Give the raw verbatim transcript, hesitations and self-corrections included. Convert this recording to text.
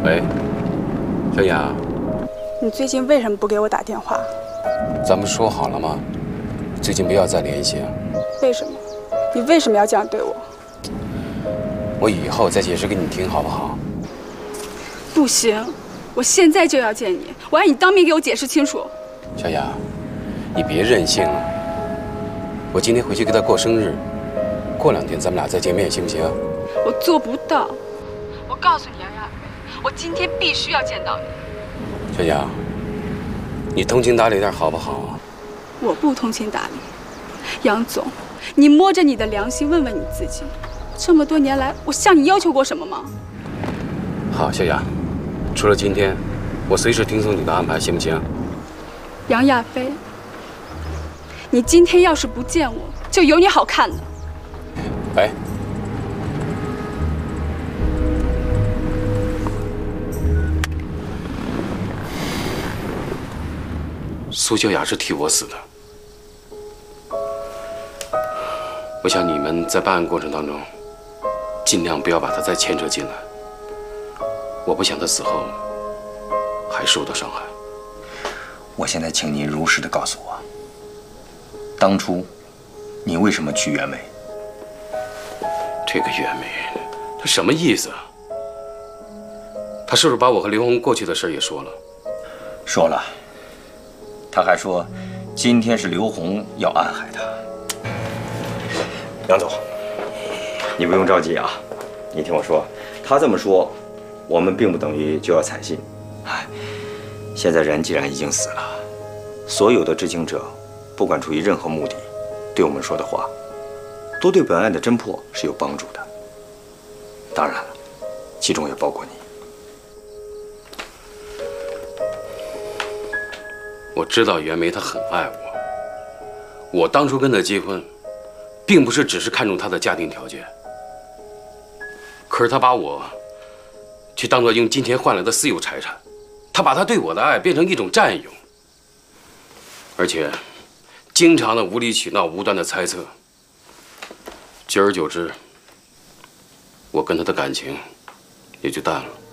喂，小雅， 你最近为什么不给我打电话？ 咱们说好了吗？最近不要再联系啊。 为什么？你为什么要这样对我？ 我以后再解释给你听，好不好？ 不行，我现在就要见你，我要你当面给我解释清楚。 小雅，你别任性了。我今天回去给他过生日，过两天咱们俩再见面，行不行？ 我做不到。我告诉你，杨亚飞，我今天必须要见到你。 小雅，你通情达理点好不好啊？ 我不通情达理，杨总，你摸着你的良心问问你自己，这么多年来，我向你要求过什么吗？ 好，小雅，除了今天，我随时听从你的安排，行不行？ 杨亚飞，你今天要是不见我，就有你好看的。 喂。苏秀雅是替我死的，我想你们在办案过程当中，尽量不要把她再牵扯进来。我不想她死后还受到伤害。 我现在请您如实的告诉我，当初你为什么娶袁梅？ 这个袁梅，她什么意思啊？她是不是把我和刘红过去的事也说了？ 说了。他还说，今天是刘红要暗害他。 杨总，你不用着急啊，你听我说，他这么说，我们并不等于就要采信。哎，现在人既然已经死了，所有的知情者，不管出于任何目的，对我们说的话，都对本案的侦破是有帮助的。当然了，其中也包括你。 我知道袁梅她很爱我，我当初跟她结婚，并不是只是看重她的家庭条件，可是她把我却当作用金钱换来的私有财产，她把她对我的爱变成一种占有，而且经常的无理取闹、无端的猜测，久而久之，我跟她的感情也就淡了。